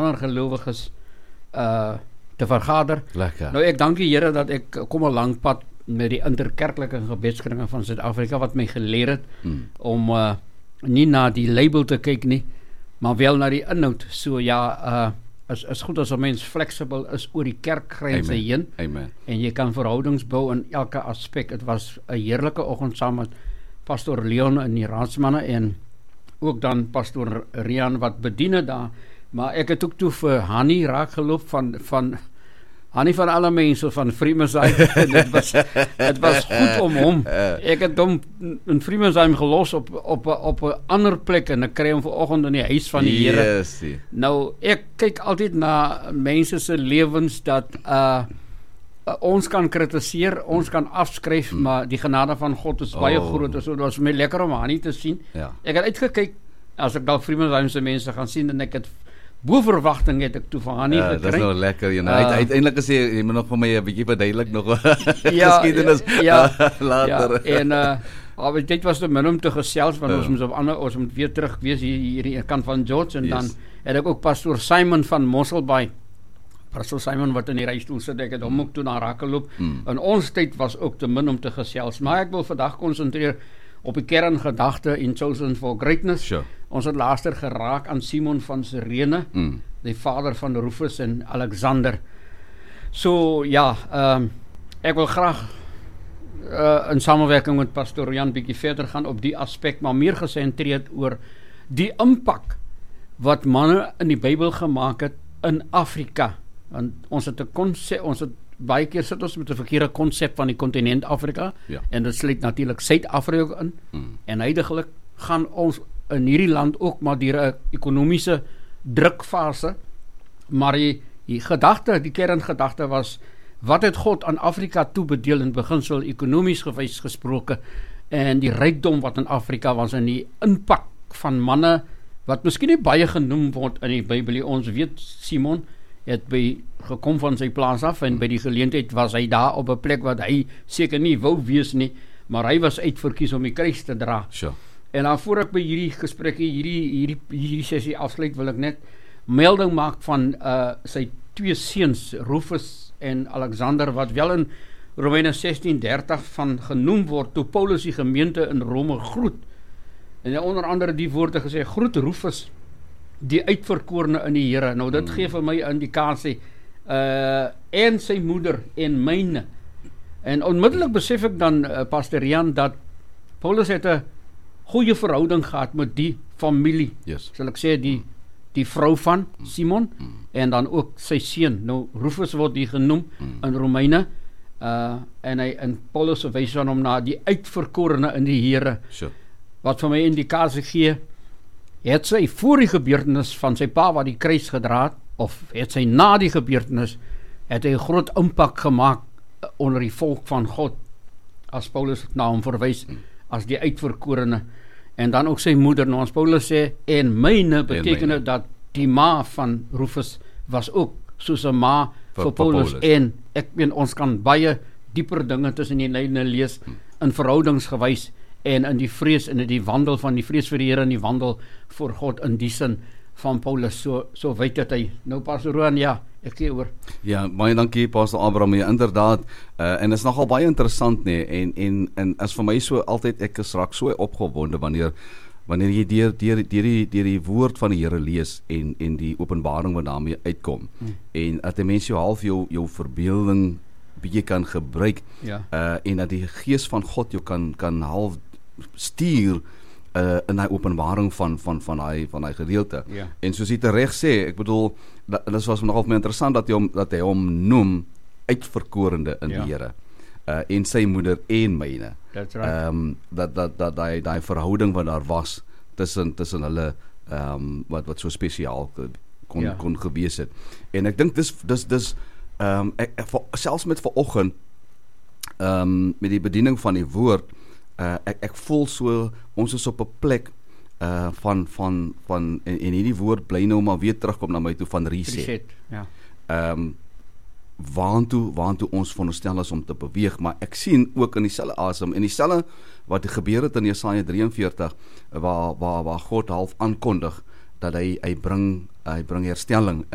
ander gelowiges te vergader. Lekker. Nou ek dank die Here dat ek kom 'n lang pad met die interkerklike gebedskringe van Suid-Afrika wat my geleer het om nie na die label te kyk nie, maar wel na die inhoud. So ja, is goed as 'n mens flexible is oor die kerkgrense heen. Amen. En jy kan verhoudings bou in elke aspek. Het was 'n heerlike oggend saam met Pastor Leon en die raadsmanne en ook dan Pastor Rian wat bedien daar. Maar ek het ook toe vir Hannie raak geloop van Hannie van alle mense van Fremesheim. Het was goed om hom. Ek het hom in Fremesheim gelos op 'n ander plek en ek kry hom vanoggend in die huis van die Here. Yes. Nou, ek kyk altyd na mense se lewens dat ons kan kritiseer, ons kan afskryf, maar die genade van God is baie groot. So dit was my lekker om Hannie te sien. Ja. Ek het uitgekyk as ek dalk Fremesheim se mense gaan sien en ek het bo verwagting het ek toe van Hannie gekry. Ja, dis nou lekker. Uiteindelik gesê jy moet nog vir my 'n bietjie verduidelik nog geskiedenis later. En dit was te min om te gesels want ons moet weer terug wees hier kant van George en dan het ek ook Pastor Simon van Mosselbaai. Pastor Simon wat in die reistoel sit, ek het hom ook toe na raak geloop. In ons tyd was ook te min om te gesels, maar ek wil vandag konsentreer op die kerngedagte in Chosen for Greatness. Sure. Ons het later geraak aan Simon van Cyrene, die vader van Rufus en Alexander. So ja, ek wil graag in samewerking met Pastor Jan bietjie verder gaan op die aspek, maar meer gesentreerd oor die impak wat manne in die Bybel gemaak het in Afrika. En ons het baie keer sit ons met 'n verkeerde konsep van die kontinent Afrika, en dit sluit natuurlik Suid-Afrika in, en huidigelik gaan ons in hierdie land ook maar deur 'n ekonomiese drukfase, maar die kerngedagte was, wat het God aan Afrika toebedeel in beginsel ekonomies gewys gesproke, en die rykdom wat in Afrika was, en die impak van manne, wat miskien nie baie genoem word in die Bybel. Ons weet, Simon het gekom van sy plaas af, en by die geleentheid was hy daar op 'n plek wat hy seker nie wou wees nie, maar hy was uitverkies om die kruis te dra. Sure. En dan voor ek by hierdie gesprek, hierdie sessie afsluit, wil ek net melding maak van sy twee seuns, Rufus en Alexander, wat wel in Romeine 16:30 van genoem word, toe Paulus die gemeente in Rome groet. En onder andere die woorde gesê, groet Rufus, die uitverkorene in die Here. Nou dit gee vir my 'n indikasie, en sy moeder en myne. En onmiddellik besef ek dan, Pastor Jan, dat Paulus het 'n goeie verhouding gehad met die familie. Sal ek sê, die vrou van Simon, en dan ook sy seun. Nou, Rufus word hier genoem in Romeine, en Paulus verwys dan hom na die uitverkorene in die Here. Wat vir my indikasie gee, het sy voor die gebeurtenis van sy pa wat die kruis gedra het, of het sy na die gebeurtenis, het hy 'n groot impak gemaak onder die volk van God, as Paulus na hom verwys, as die uitverkorene. En dan ook sy moeder, nou as Paulus sê, en myne, beteken dit dat die ma van Rufus was ook soos 'n ma vir Paulus. En ek meen, ons kan baie dieper dinge tussen die lyne lees, in verhoudingsgewys, en in die vrees, en in die wandel van die vrees vir die Here, en die wandel voor God, in die sin van Paulus, so weet dit hy. Nou Pastor Roan, ja, ek gee oor. Ja, baie dankie Pastor Abraham, ja, inderdaad, en is nogal baie interessant, nee, en as vir my so altyd, ek is raak so opgewonde, wanneer jy deur die woord van die Here lees, en die openbaring wat daarmee uitkom, en dat 'n mens jou verbeelding bietjie kan gebruik, en dat die gees van God jou kan half stuur in die openbaring van die gedeelte. En soos jy terecht sê, ek bedoel, dit was nogal vir my interessant dat hy hom noem uitverkorende in die Here, en sy moeder en myne. That's right. Dat die verhouding wat daar was tussen hulle, wat so spesiaal kon gewees het. En ek dink dis selfs met vanoggend, met die bediening van die woord, ek voel so, ons is op 'n plek en hierdie woord bly nou maar weer terugkom na my toe van reset. Waantoe ons veronderstel is om te beweeg, maar ek sien ook in dieselfde asem, en dieselfde wat gebeur het in Jesaja 43, waar God half aankondig, dat hy bring herstelling